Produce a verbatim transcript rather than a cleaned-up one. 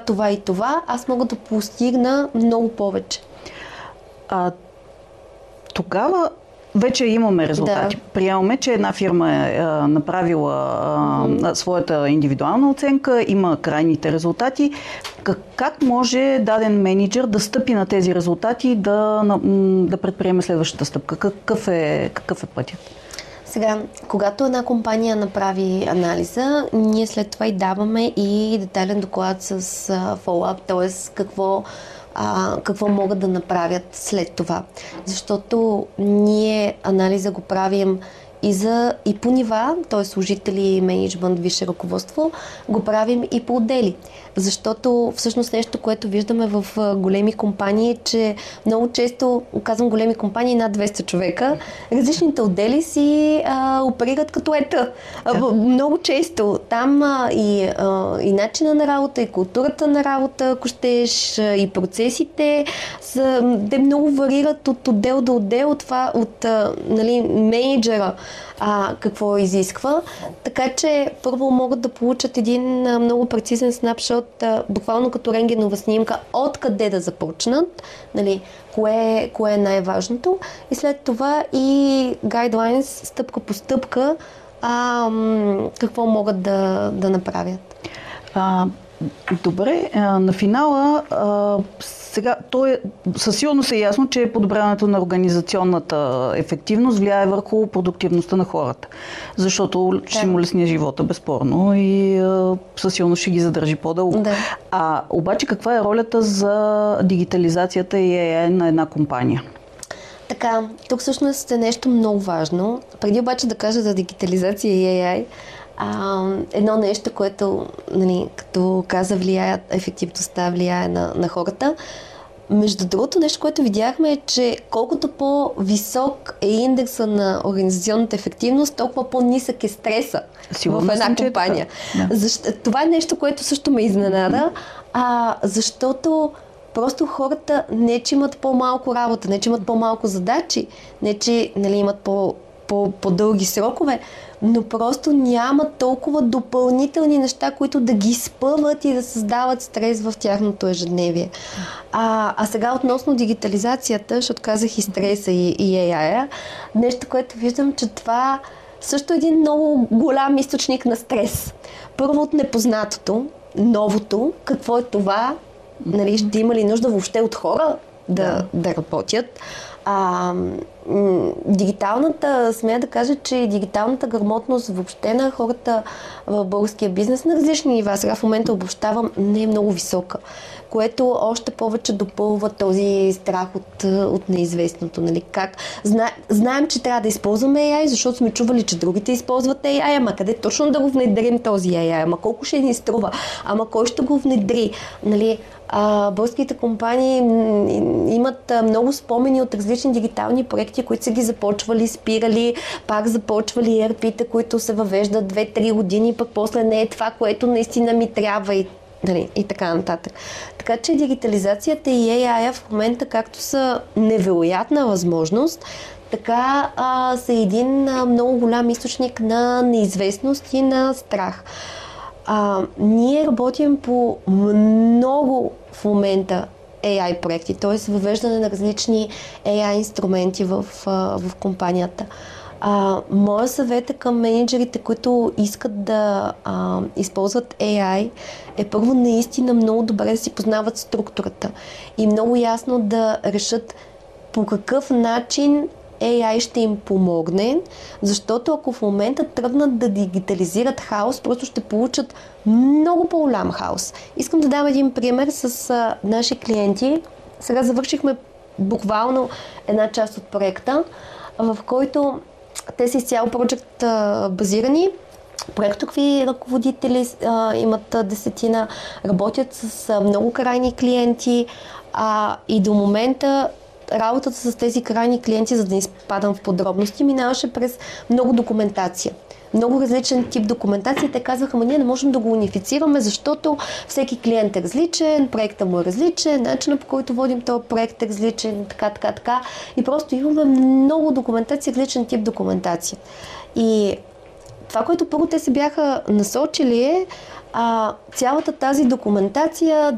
това и това, аз мога да постигна много повече. А, тогава вече имаме резултати. Да. Приемаме, че една фирма е а, направила а, mm-hmm. своята индивидуална оценка, има крайните резултати. Как, как може даден мениджър да стъпи на тези резултати и да, да предприеме следващата стъпка? Какъв е, какъв е пътят? Сега, когато една компания направи анализа, ние след това и даваме и детайлен доклад с follow-up, т.е. какво А, какво могат да направят след това. Защото ние анализа го правим и, за, и по нива, т.е. служители, мениджмънт, висше ръководство, го правим и по отдели. Защото всъщност нещо, което виждаме в големи компании, е, че много често, казвам големи компании, над двеста човека, различните отдели си а, оперират като ета. А, много често там а, и, а, и начина на работа, и културата на работа, ако щеш, и процесите, са, те много варират от отдел до отдел, това от а, нали, менеджера, а, какво изисква. Така че първо могат да получат един а, много прецизен снапшот, а, буквално като рентгенова снимка, откъде да започнат, нали, кое, кое е най-важното, и след това и гайдлайнс, стъпка по стъпка, а, м- какво могат да, да направят. А, добре, а, на финала а, сега, то е, със сигурност е ясно, че подобряването на организационната ефективност влияе върху продуктивността на хората, защото ще му лесни живота, безспорно, и а, със сигурност ще ги задържи по-дълго. Да. А обаче каква е ролята за дигитализацията и Ей Ай на една компания? Така, тук всъщност е нещо много важно. Преди обаче да кажа за дигитализация и Ей Ай, А, едно нещо, което, нали, като каза, влияе, ефективността влияе на, на хората. Между другото, нещо, което видяхме, е, че колкото по-висок е индекса на организационната ефективност, толкова по-нисък е стреса Сигурно в една съм, компания. Да. Защо, това е нещо, което също ме изненада, а, защото просто хората не, че имат по-малко работа, не, че имат по-малко задачи, не, че, нали, имат по, по, по-дълги срокове, но просто няма толкова допълнителни неща, които да ги спъват и да създават стрес в тяхното ежедневие. А, а сега относно дигитализацията, защото казах и стреса и, и Ей Ай, нещо, което виждам, че това също е един много голям източник на стрес. Първо от непознатото, новото, какво е това, нали, ще има ли нужда въобще от хора да, да работят. А, м- дигиталната, смея да кажа, че дигиталната грамотност въобще на хората в българския бизнес на различни нива, сега в момента обобщавам, не е много висока, което още повече допълва този страх от, от неизвестното. Нали? Как? Зна, знаем, че трябва да използваме Ей Ай, защото сме чували, че другите използват Ей Ай, ама къде точно да го внедрим този Ей Ай, ама колко ще ни струва, ама кой ще го внедри, нали? А, българските компании имат много спомени от различни дигитални проекти, които са ги започвали, спирали, пак започвали и Ар Пи-та, които се въвеждат две-три години, пък после не е това, което наистина ми трябва и, нали, и така нататък. Така че дигитализацията и Ей Ай в момента, както са невероятна възможност, така а, са един а, много голям източник на неизвестност и на страх. А, ние работим по много в момента Ей Ай проекти, т.е. въвеждане на различни Ей Ай инструменти в, в компанията. А, моя съвет е към менеджерите, които искат да а, използват Ей Ай, е първо наистина много добре да си познават структурата и много ясно да решат по какъв начин Ей Ай ще им помогне, защото ако в момента тръгнат да дигитализират хаос, просто ще получат много по-голям хаос. Искам да дам един пример с а, наши клиенти. Сега завършихме буквално една част от проекта, в който те са изцяло проект базирани. Проектови ръководители а, имат десетина, работят с а, много крайни клиенти а, и до момента работата с тези крайни клиенти, за да не изпадам в подробности, минаваше през много документация. Много различен тип документация. Те казваха, ама ние не можем да го унифицираме, защото всеки клиент е различен, проектът му е различен, начинът по който водим този проект е различен, така, така, така. И просто имаме много документация, различен тип документация. И това, което първо те се бяха насочили е а, цялата тази документация